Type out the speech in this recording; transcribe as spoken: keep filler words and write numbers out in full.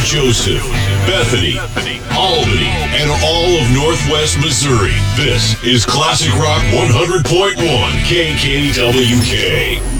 Joseph, Bethany, Albany, and all of Northwest Missouri. This is Classic Rock one hundred point one K K W K.